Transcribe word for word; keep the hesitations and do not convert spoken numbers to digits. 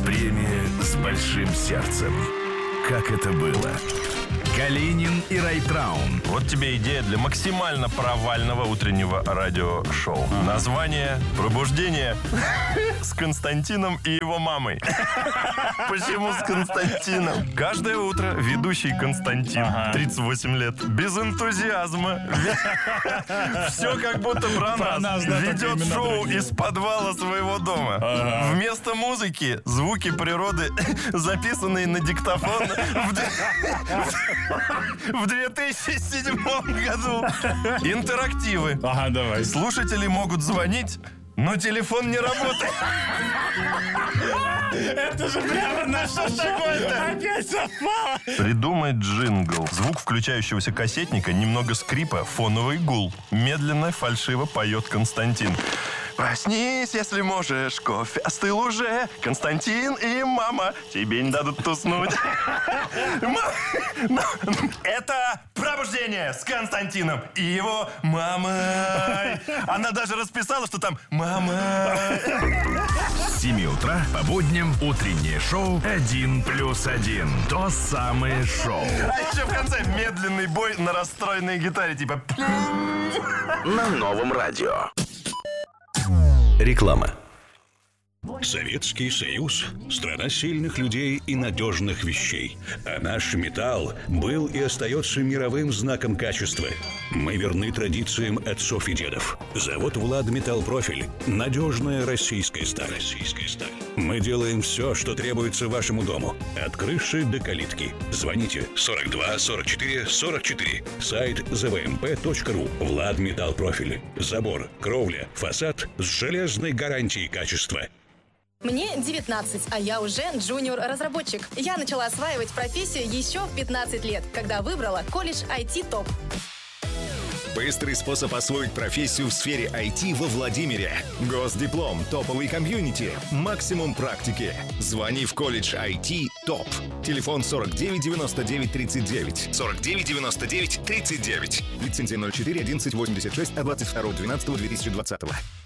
Премия с большим сердцем. Как это было? Калинин и Райтраун. Вот тебе идея для максимально провального утреннего радиошоу. А. Название «Пробуждение с Константином и его мамой». Почему с Константином? Каждое утро ведущий Константин, тридцать восемь лет, без энтузиазма, все как будто про нас, ведет шоу из подвала своего дома. Вместо музыки звуки природы, записанные на диктофон в две тысячи седьмом году. Интерактивы. Ага, давай. Слушатели могут звонить, но телефон не работает. Это же прямо наше шоу. Опять совпало. Придумай джингл. Звук включающегося кассетника, немного скрипа, фоновый гул. Медленно, фальшиво поет Константин. Проснись, если можешь, кофе остыл уже. Константин и мама тебе не дадут уснуть. Это пробуждение с Константином и его мамой. Она даже расписала, что там мама. С семи утра по будням утреннее шоу «Один плюс один». То самое шоу. А еще в конце медленный бой на расстроенной гитаре, типа... На новом радио. Реклама. Советский Союз – страна сильных людей и надежных вещей. А наш металл был и остается мировым знаком качества. Мы верны традициям отцов и дедов. Завод «Владметаллпрофиль» – надежная российская сталь. Российская сталь. Мы делаем все, что требуется вашему дому. От крыши до калитки. Звоните сорок два сорок четыре сорок четыре. Сайт зэ вэ эм пэ точка ру. «Владметаллпрофиль». Забор, кровля, фасад с железной гарантией качества. Мне девятнадцать, а я уже джуниор-разработчик. Я начала осваивать профессию еще в пятнадцать лет, когда выбрала колледж ай ти топ. Быстрый способ освоить профессию в сфере ай ти во Владимире. Госдиплом, топовый комьюнити, максимум практики. Звони в колледж ай ти топ. Телефон сорок девять девяносто девять тридцать девять. сорок девять девяносто девять тридцать девять. Лицензия ноль четыре одиннадцать восемьдесят шесть от двадцать второго двенадцатого две тысячи двадцатого.